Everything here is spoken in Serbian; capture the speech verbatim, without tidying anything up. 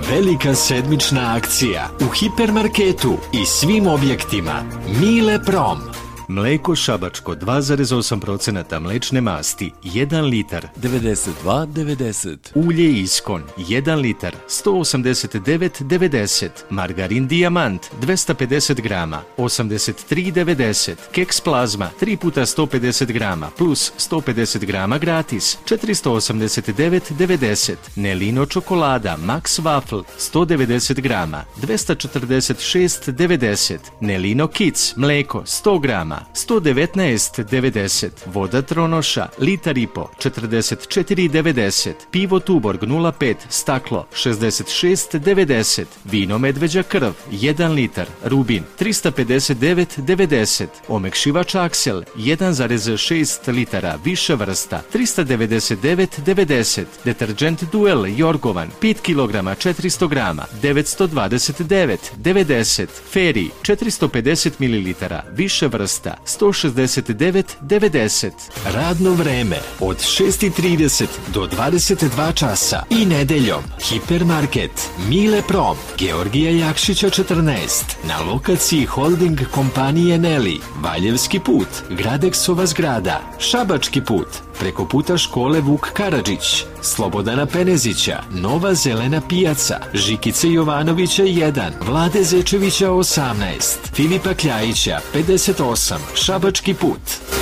Velika sedmična akcija u hipermarketu i svim objektima. Mile Prom. Mleko šabačko dva zarez osam posto mlečne masti, jedan litar, devedeset dva devedeset. Ulje Iskon, jedan litar, sto osamdeset devet devedeset. Margarin Dijamant, dvesta pedeset grama, osamdeset tri devedeset. Keks Plazma, tri puta sto pedeset grama, plus sto pedeset grama gratis, četiristo osamdeset devet devedeset. Nelino čokolada Max Waffle, sto devedeset grama, dvesta četrdeset šest devedeset. Nelino Kids, mleko, sto grama, sto devetnaest devedeset. Voda Tronoša, litar i po, četrdeset četiri devedeset. Pivo Tuborg nula pet, staklo, šezdeset šest devedeset. Vino Medveđa krv, jedan litar. Rubin, trista pedeset devet devedeset. Omekšivač Aksel, jedan zarez šest litara, više vrsta, trista devedeset devet devedeset. Deterđent Duel Jorgovan, pet kilograma, četiristo grama, devetsto dvadeset devet devedeset. Feri, četiristo pedeset mililitara, više vrsta, sto šezdeset devet devedeset. Radno vreme od šest i trideset do dvadeset dva časa i nedeljom. Hipermarket Mile Prom, Georgija Jakšića četrnaest, na lokaciji holding kompanije Neli, Valjevski put, Gradeksova zgrada, Šabački put, preko puta škole Vuk Karadžić, Slobodana Penezića, Nova zelena pijaca, Žikice Jovanovića jedan, Vlade Zečevića osamnaest, Filipa Kljajića pedeset osam, Šabački put.